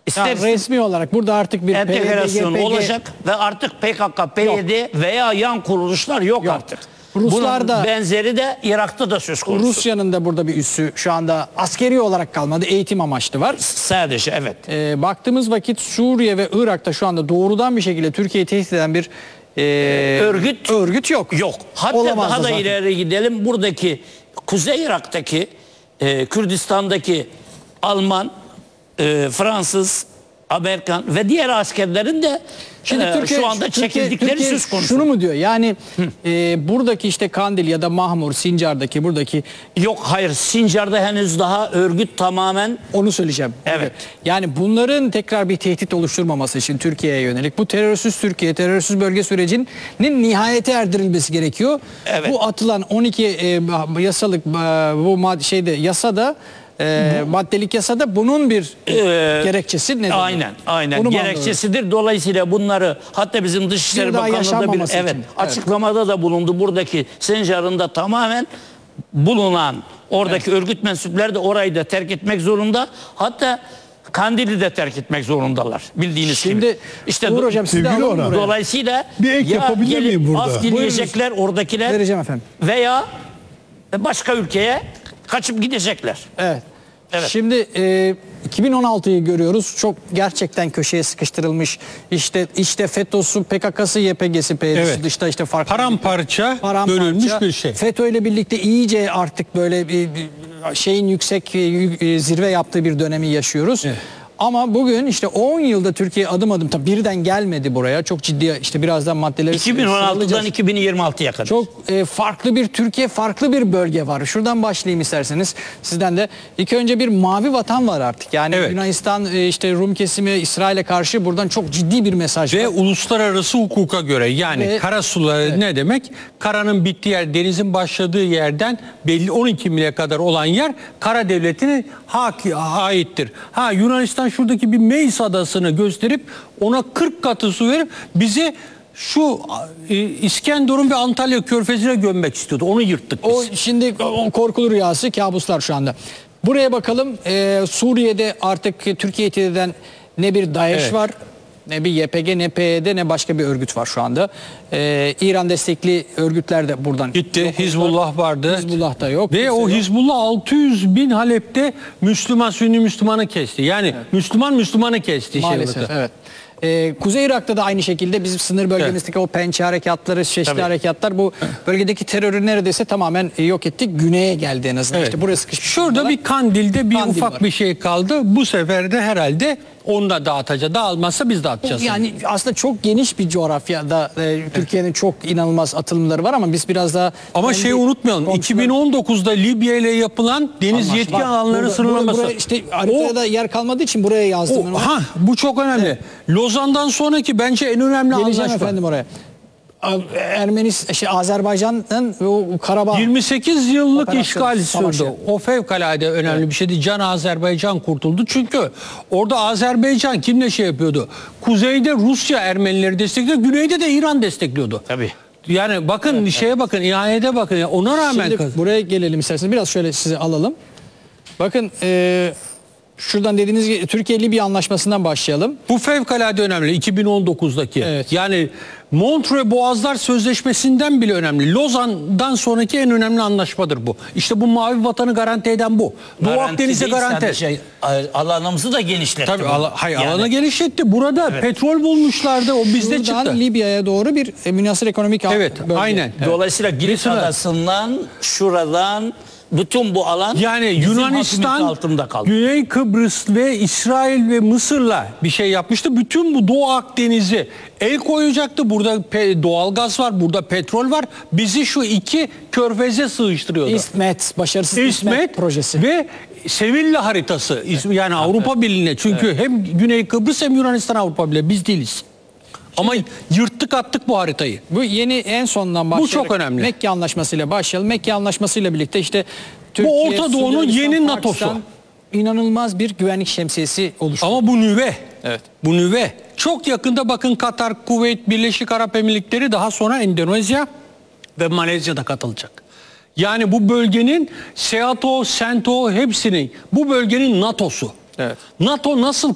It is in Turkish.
Yani resmi olarak burada artık bir entegrasyon PYD, olacak ve artık PKK, PYD veya yan kuruluşlar yok artık. Ruslar da, bunun benzeri de Irak'ta da söz konusu. Rusya'nın da burada bir üssü şu anda askeri olarak kalmadı, eğitim amaçlı var. Sadece evet. Baktığımız vakit Suriye ve Irak'ta şu anda doğrudan bir şekilde Türkiye'yi tehdit eden bir örgüt yok. Yok. Hatta Olamaz daha da zaten. ileri gidelim. Buradaki Kuzey Irak'taki, Kürdistan'daki Alman, Fransız, Amerikan ve diğer askerlerin de şu anda çekildikleri söz konusu. Şunu mu diyor? Yani buradaki işte Kandil ya da Mahmur, Sincar'daki buradaki... Yok, hayır, Sincar'da henüz daha örgüt tamamen... Onu söyleyeceğim. Evet. Yani bunların tekrar bir tehdit oluşturmaması için Türkiye'ye yönelik bu terörsüz Türkiye, terörsüz bölge sürecinin nihayete erdirilmesi gerekiyor. Evet. Bu atılan 12 yasalık bu yasada maddelik yasada bunun bir gerekçesi nedir? Aynen. Bunu Gerekçesidir. Dolayısıyla bunları hatta bizim Dışişleri Bakanlığı da açıklamada da bulundu. Buradaki Sincar'ın da tamamen bulunan oradaki örgüt mensupları da orayı da terk etmek zorunda. Hatta Kandil'i de terk etmek zorundalar. Bildiğiniz gibi. İşte Uğur Hocam, siz de alalım. Dolayısıyla bir ek yapabilir miyim burada? Af dileyecekler oradakiler. Vereceğim efendim. Veya başka ülkeye kaçıp gidecekler. Evet. Şimdi 2016'yı görüyoruz. Çok gerçekten köşeye sıkıştırılmış. İşte FETÖ'sü, PKK'sı, YPG'si, PYD'si, dışta işte farklı paramparça bölünmüş bir şey. FETÖ ile birlikte iyice artık böyle bir şeyin yüksek zirve yaptığı bir dönemi yaşıyoruz. Evet. Ama bugün işte 10 yılda Türkiye adım adım, tabi birden gelmedi buraya. Çok ciddi, işte birazdan maddeleri 2016'dan 2026'ya kadar. Çok farklı bir Türkiye, farklı bir bölge var. Şuradan başlayayım isterseniz sizden de. İlk önce bir mavi vatan var artık. Yani Yunanistan, işte Rum kesimi, İsrail'e karşı buradan çok ciddi bir mesaj var. Ve uluslararası hukuka göre, yani karasuları ne demek? Karanın bittiği yer, denizin başladığı yerden belli 12 mile kadar olan yer kara devletine aittir. Yunanistan şuradaki bir Meis adasını gösterip ona 40 katı su verip bizi şu İskenderun ve Antalya körfezine gömmek istiyordu. Onu yırttık biz. O şimdi korkulu rüyası, kabuslar şu anda. Buraya bakalım. Suriye'de artık Türkiye'yi tehdit eden ne bir DAEŞ var, ne bir YPG, ne PYD, ne başka bir örgüt var şu anda. İran destekli örgütler de buradan gitti. Hizbullah vardı. Hizbullah da yok. Ve o Hizbullah 600 bin Halep'te Sünni Müslümanı kesti. Yani Müslümanı kesti. Maalesef evet. Kuzey Irak'ta da aynı şekilde bizim sınır bölgemizdeki o pençe harekatları, çeşitli harekatlar bu bölgedeki terörü neredeyse tamamen yok ettik. Güneye geldi en azından. İşte buraya sıkışmış. Şurada bir Kandil'de ufak bir şey kaldı. Bu sefer de herhalde onu da dağıtacağız. Dağılmazsa biz dağıtacağız. Yani aslında çok geniş bir coğrafyada Türkiye'nin çok inanılmaz atılımları var ama biz biraz daha... Ama şeyi unutmayalım. 2019'da Libya ile yapılan deniz yetki alanları sınırlaması. İşte haritada yer kalmadığı için buraya yazdım. Bu çok önemli. Lozan'dan sonraki bence en önemli anlaşma. Efendim oraya. Azerbaycan'ın o Karabağ 28 yıllık işgal sürdü. O fevkalade önemli bir şeydi. Can Azerbaycan kurtuldu. Çünkü orada Azerbaycan kimle şey yapıyordu? Kuzeyde Rusya Ermenileri destekliyordu. Güneyde de İran destekliyordu. Tabii. Yani bakın şeye bakın, ihanete bakın. Ona rağmen şimdi buraya gelelim isterseniz. Biraz şöyle sizi alalım. Bakın şuradan dediğiniz gibi Türkiye-Libya anlaşmasından başlayalım. Bu fevkalade önemli 2019'daki. Evet. Yani Montreux Boğazlar Sözleşmesi'nden bile önemli. Lozan'dan sonraki en önemli anlaşmadır bu. İşte bu mavi vatanı garanti eden bu. Doğu Akdeniz'e garanti. Alanımızı da genişletti. Tabii alanı genişletti. Burada petrol bulmuşlardı. O bizde çıktı. Buradan Libya'ya doğru bir münhasır ekonomik bölge. Aynen. Dolayısıyla Girit Adası'ndan şuradan bütün bu alan yani Yunanistan altında kaldı. Güney Kıbrıs ve İsrail ve Mısır'la bir şey yapmıştı. Bütün bu Doğu Akdeniz'i el koyacaktı. Burada doğal gaz var, burada petrol var. Bizi şu iki körfeze sığıştırıyordu. İsmet, başarısız İsmet projesi. Ve Sevilla haritası. Yani Avrupa Birliği'ne. Çünkü hem Güney Kıbrıs hem Yunanistan Avrupa Birliği. Biz değiliz. Ama yırttık attık bu haritayı. Bu yeni en sondan başlayarak. Bu çok önemli. Mekke Anlaşması'yla başlayalım. Mekke Anlaşması'yla birlikte işte Türkiye, bu Orta Doğu'nun yeni NATO'su. İnanılmaz bir güvenlik şemsiyesi oluştu. Ama bu nüve. Evet. Bu nüve. Çok yakında bakın Katar, Kuveyt, Birleşik Arap Emirlikleri, daha sonra Endonezya ve Malezya'da katılacak. Yani bu bölgenin SEATO, CENTO hepsinin, bu bölgenin NATO'su. Evet. NATO nasıl